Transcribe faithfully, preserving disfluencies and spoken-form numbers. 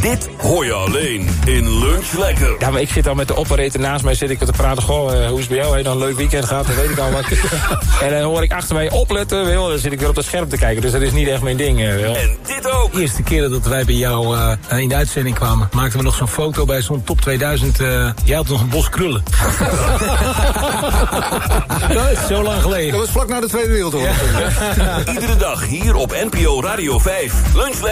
Dit hoor je alleen in Lunch Lekker. Ja, maar ik zit al met de operator naast mij, zit ik te praten. Goh, uh, hoe is het bij jou? Heb je dan een leuk weekend gehad? Dat weet ik al wat. En dan hoor ik achter mij opletten, wel. Dan zit ik weer op het scherm te kijken. Dus dat is niet echt mijn ding, uh, wel. En dit ook. De eerste keer dat wij bij jou uh, in de uitzending kwamen, maakten we nog zo'n foto bij zo'n top tweeduizend. Uh, jij had nog een bos krullen. Dat is zo lang geleden. Dat was vlak na de Tweede Wereldoorlog. Ja. Iedere dag hier op N P O Radio vijf. Lunch Lekker.